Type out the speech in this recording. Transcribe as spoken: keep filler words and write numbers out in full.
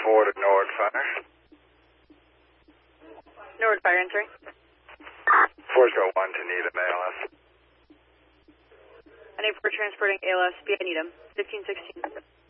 four to Norwood Fire. Norwood Fire entering. four zero one to Needham, A L S. I need for transporting A L S via Needham, fifteen sixteen.